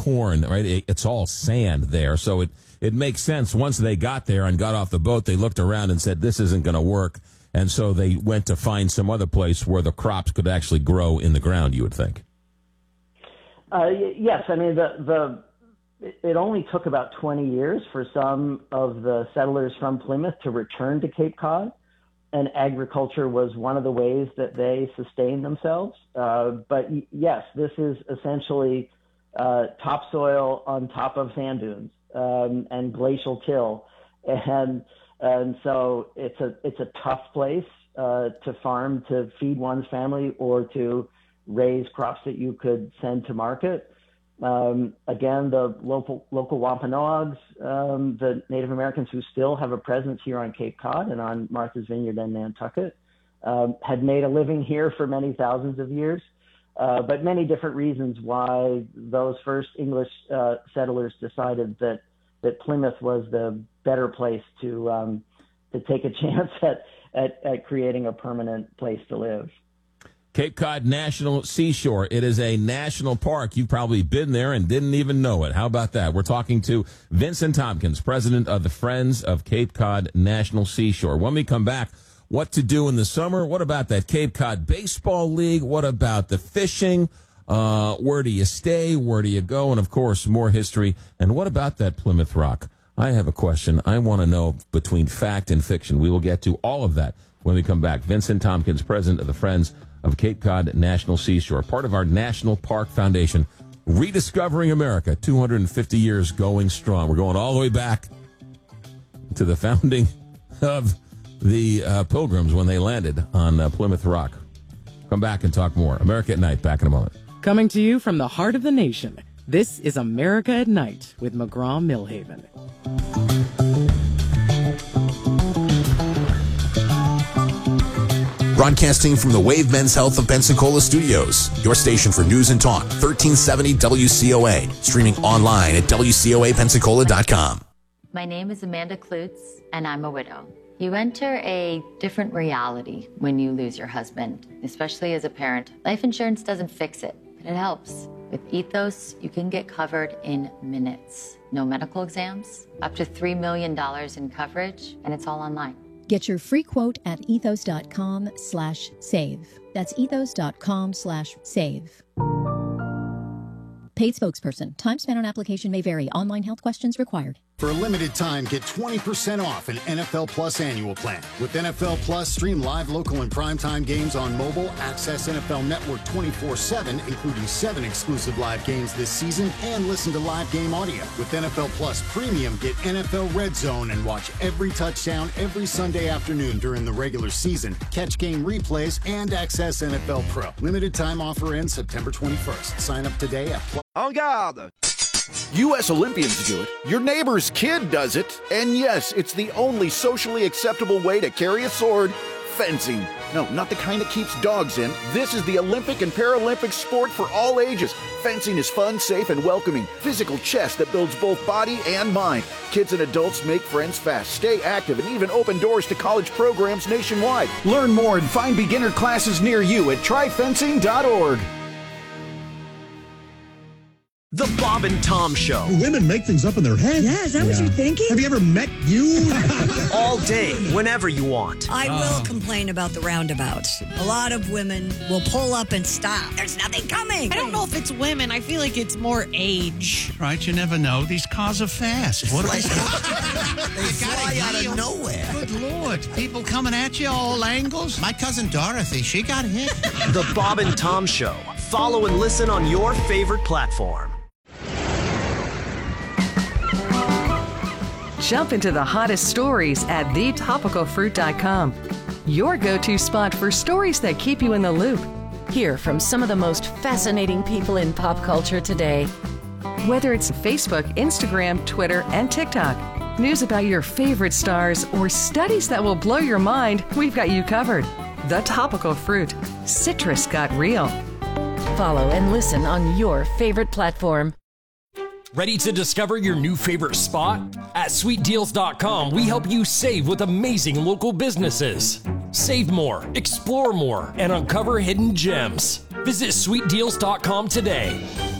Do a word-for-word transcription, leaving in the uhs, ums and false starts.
corn, right? It, it's all sand there. So it, it makes sense. Once they got there and got off the boat, they looked around and said, this isn't going to work. And so they went to find some other place where the crops could actually grow in the ground, you would think. Uh, yes. I mean, the, the, it only took about twenty years for some of the settlers from Plymouth to return to Cape Cod. And agriculture was one of the ways that they sustained themselves. Uh, but y- yes, this is essentially uh, topsoil on top of sand dunes um, and glacial till. And and so it's a it's a tough place uh, to farm, to feed one's family, or to raise crops that you could send to market. Um, again, the local local Wampanoags, um, the Native Americans who still have a presence here on Cape Cod and on Martha's Vineyard and Nantucket, um, had made a living here for many thousands of years. Uh, but many different reasons why those first English uh, settlers decided that that Plymouth was the better place to um, to take a chance at, at at creating a permanent place to live. Cape Cod National Seashore. It is a national park. You've probably been there and didn't even know it. How about that? We're talking to Vincent Tompkins, president of the Friends of Cape Cod National Seashore. When we come back, what to do in the summer? What about that Cape Cod Baseball League? What about the fishing? Uh, where do you stay? Where do you go? And, of course, more history. And what about that Plymouth Rock? I have a question. I want to know between fact and fiction. We will get to all of that when we come back. Vincent Tompkins, president of the Friends of Cape Cod National Seashore, part of our National Park Foundation, rediscovering America, two hundred fifty years going strong. We're going all the way back to the founding of the uh, Pilgrims when they landed on uh, Plymouth Rock. Come back and talk more. America at Night, back in a moment. Coming to you from the heart of the nation, this is America at Night with McGraw-Millhaven. Broadcasting from the Wave Men's Health of Pensacola Studios, your station for news and talk, thirteen seventy W C O A, streaming online at W C O A Pensacola dot com. My name is Amanda Klutz, and I'm a widow. You enter a different reality when you lose your husband, especially as a parent. Life insurance doesn't fix it, but it helps. With Ethos, you can get covered in minutes. No medical exams, up to three million dollars in coverage, and it's all online. Get your free quote at ethos.com slash save. That's ethos.com slash save. Paid spokesperson. Time spent on application may vary. Online health questions required. For a limited time, get twenty percent off an N F L Plus annual plan. With N F L Plus, stream live, local, and primetime games on mobile, access N F L Network twenty-four seven, including seven exclusive live games this season, and listen to live game audio. With N F L Plus Premium, get N F L Red Zone and watch every touchdown every Sunday afternoon during the regular season, catch game replays, and access N F L Pro. Limited time offer ends September twenty-first. Sign up today at En garde! U S Olympians do it, your neighbor's kid does it, and yes, it's the only socially acceptable way to carry a sword, fencing. No, not the kind that keeps dogs in. This is the Olympic and Paralympic sport for all ages. Fencing is fun, safe, and welcoming. Physical chess that builds both body and mind. Kids and adults make friends fast, stay active, and even open doors to college programs nationwide. Learn more and find beginner classes near you at try fencing dot org. The Bob and Tom Show. Women make things up in their head. Yeah, is that yeah. what you're thinking? Have you ever met you? All day, whenever you want. I uh. will complain about the roundabouts. A lot of women will pull up and stop. There's nothing coming. I don't know if it's women. I feel like it's more age. Right, you never know. These cars are fast. What are they? They fly out of nowhere. Good Lord. People coming at you all angles. My cousin Dorothy, she got hit. The Bob and Tom Show. Follow and listen on your favorite platform. Jump into the hottest stories at the topical fruit dot com. Your go-to spot for stories that keep you in the loop. Hear from some of the most fascinating people in pop culture today. Whether it's Facebook, Instagram, Twitter, and TikTok, news about your favorite stars, or studies that will blow your mind, we've got you covered. The Topical Fruit. Citrus got real. Follow and listen on your favorite platform. Ready to discover your new favorite spot? At sweet deals dot com, we help you save with amazing local businesses. Save more, explore more, and uncover hidden gems. Visit sweet deals dot com today.